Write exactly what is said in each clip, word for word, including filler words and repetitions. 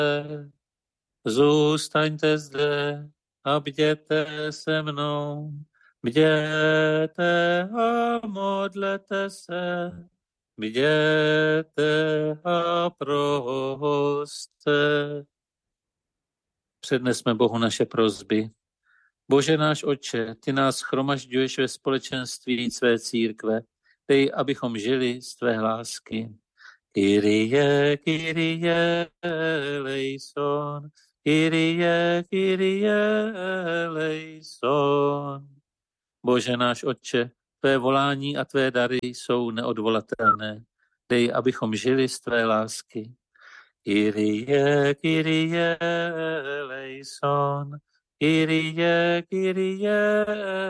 zůstaňte zde a bděte se mnou. Bděte a modlete se, bděte a proste. Přednesme Bohu naše prosby. Bože náš Otče, ty nás shromažďuješ ve společenství své církve, dej, abychom žili z tvé lásky. Kyrie, Kyrie, eleison, Kyrie, Kyrie, eleison. Bože náš Otče, tvé volání a tvé dary jsou neodvolatelné. Dej, abychom žili z tvé lásky. Kyrie, Kyrie, eleison, Kyrie, Kyrie,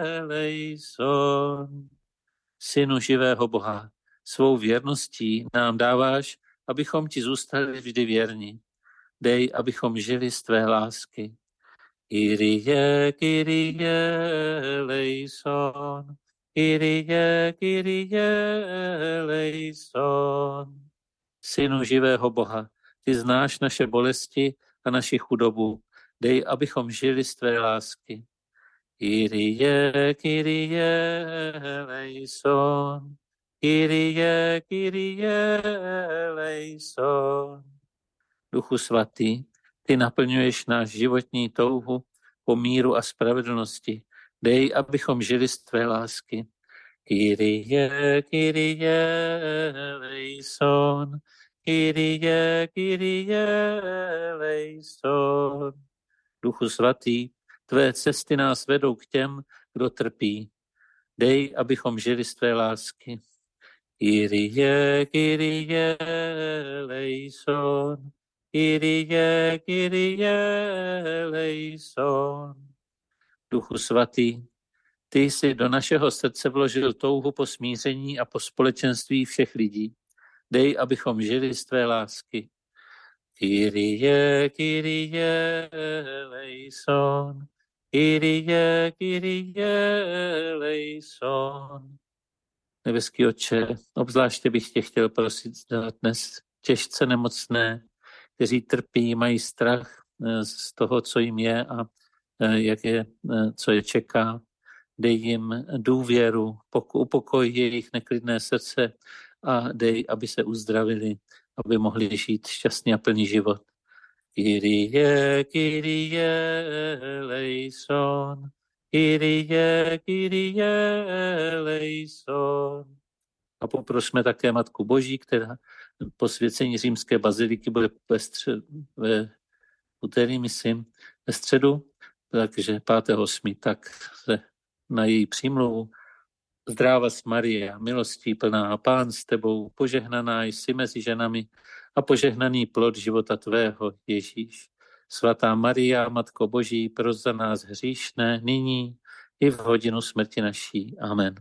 eleison. Synu živého Boha, svou věrností nám dáváš, abychom ti zůstali vždy věrni. Dej, abychom žili z tvé lásky. Kyrie, Kyrie, eleison, Kyrie, Kyrie, eleison. Synu živého Boha, ty znáš naše bolesti a naši chudobu. Dej, abychom žili z tvé lásky. Kyrie, Kyrie, eleison, Kyrie, Kyrie, eleison. Duchu svatý, ty naplňuješ náš životní touhu po míru a spravedlnosti. Dej, abychom žili z tvé lásky. Kyrie, Kyrie, eleison, Kyrie, Kyrie, eleison. Duchu svatý, tvé cesty nás vedou k těm, kdo trpí. Dej, abychom žili z tvé lásky. Kyrie, Kyrie, eleison, Kyrie, Kyrie, eleison. Duchu svatý, ty jsi do našeho srdce vložil touhu po smíření a po společenství všech lidí. Dej, abychom žili z tvé lásky. Kyrie, Kyrie, eleison, Kyrie, Kyrie, eleison. Nebeský Otče, obzvláště bych tě chtěl prosit dnes těžce nemocné, kteří trpí, mají strach z toho, co jim je a jak je, co je čeká. Dej jim důvěru, upokoj jejich neklidné srdce a dej, aby se uzdravili, aby mohli žít šťastný a plný život. Kyrie, Kyrie, eleison, Kyrie, Kyrie, eleison. A poprosme také Matku Boží, která posvěcení římské baziliky bude ve, střed, ve úterý, myslím, ve středu, takže pátého osmého tak se na její přímluvu. Zdráva s Marie, milostí plná, Pán s tebou, požehnaná jsi mezi ženami a požehnaný plod života tvého, Ježíš. Svatá Maria, Matko Boží, pros za nás hříšné, nyní i v hodinu smrti naší. Amen.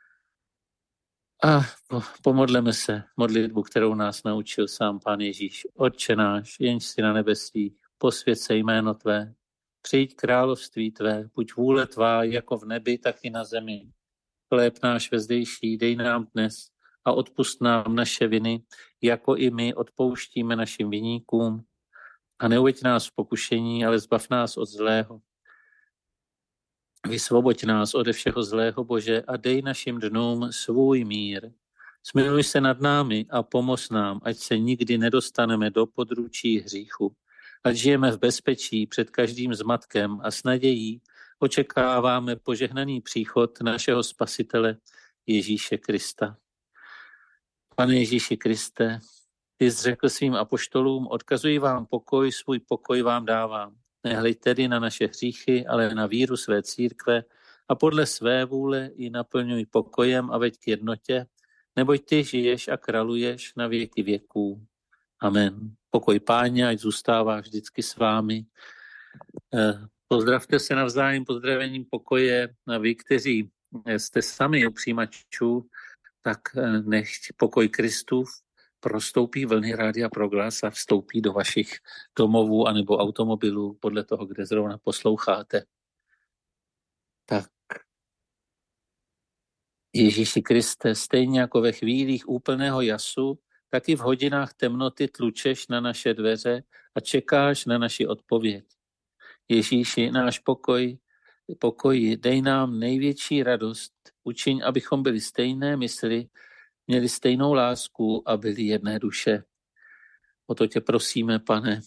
A pomodleme se modlitbu, kterou nás naučil sám Pán Ježíš. Otče náš, jenž jsi na nebesích, posvěť se jméno tvé, přijď království tvé, buď vůle tvá jako v nebi, tak i na zemi. Chléb náš vezdejší dej nám dnes a odpusť nám naše viny, jako i my odpouštíme našim viníkům. A neuveď nás v pokušení, ale zbav nás od zlého. Vysvoboď nás ode všeho zlého, Bože, a dej našim dnům svůj mír. Smiluj se nad námi a pomoz nám, ať se nikdy nedostaneme do područí hříchu. Ať žijeme v bezpečí před každým zmatkem a s nadějí očekáváme požehnaný příchod našeho Spasitele Ježíše Krista. Pane Ježíši Kriste, ty jsi řekl svým apoštolům, odkazuji vám pokoj, svůj pokoj vám dávám. Nehleď tedy na naše hříchy, ale na víru své církve a podle své vůle ji naplňuj pokojem a veď k jednotě, neboť ty žiješ a králuješ na věky věků. Amen. Pokoj Páně, ať zůstává vždycky s vámi. Pozdravte se navzájem pozdravením pokoje. A vy, kteří jste sami u přijímačů, tak nechť pokoj Kristův prostoupí vlny Rádia Proglas a vstoupí do vašich domovů anebo automobilů, podle toho, kde zrovna posloucháte. Tak. Ježíši Kriste, stejně jako ve chvílích úplného jasu tak i v hodinách temnoty tlučeš na naše dveře a čekáš na naši odpověď. Ježíši, náš pokoj, pokoji, dej nám největší radost, učiň, abychom byli stejné mysli, měli stejnou lásku a byli jedné duše. O to tě prosíme, Pane,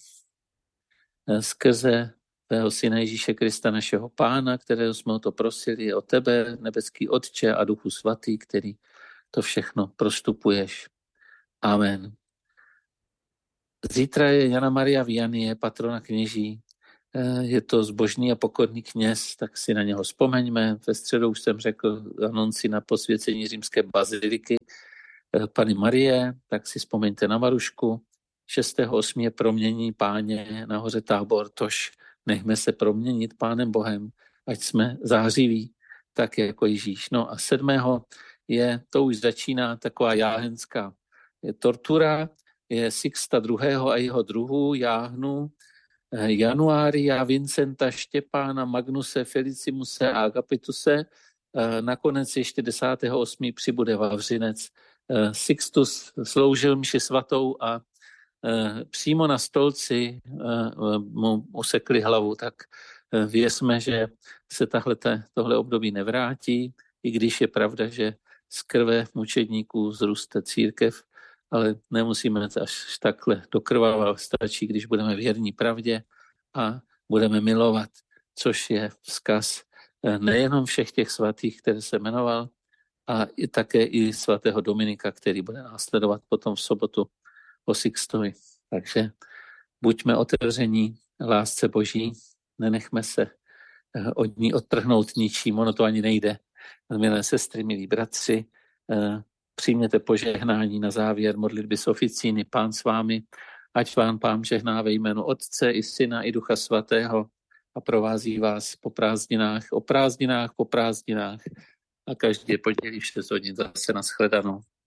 skrze tvého Syna Ježíše Krista, našeho Pána, kterého jsme o to prosili, o tebe, nebeský Otče a Duchu Svatý, který to všechno prostupuješ. Amen. Zítra je Jana Maria Vianney, patrona kněží. Je to zbožný a pokorný kněz, tak si na něho vzpomeňme. Ve středu už jsem řekl anonci na posvěcení římské baziliky Panny Marie, tak si vzpomeňte na Marušku. šestého osmého je proměnění Páně na hoře Tábor, tož nechme se proměnit Pánem Bohem, ať jsme zářiví, tak jako Ježíš. No a sedmého je, to už začíná taková jáhenská je tortura, je Sixta druhého a jeho druhů jáhnu, Januária, Vincenta, Štěpána, Magnuse, Felicimuse a Agapituse. Nakonec ještě desátého osmého přibude Vavřinec. Sixtus sloužil mši svatou a přímo na stolci mu usekli hlavu, tak věřme, že se tahlete, tohle období nevrátí, i když je pravda, že z krve mučedníků vzroste církev, ale nemusíme až takhle dokrvávat, stačí, když budeme věrní pravdě a budeme milovat, což je vzkaz nejenom všech těch svatých, které se jmenoval, a i také i svatého Dominika, který bude následovat potom v sobotu o Sixtovi. Takže buďme otevření lásce Boží, nenechme se od ní odtrhnout ničím, ono to ani nejde. Milé sestry, milí bratři, přijměte požehnání na závěr modlitby z oficíny. Pán s vámi, ať vám Pán žehná ve jménu Otce i Syna i Ducha Svatého a provází vás po prázdninách, o prázdninách, po prázdninách a každý podělí šest hodin zase na shledanou.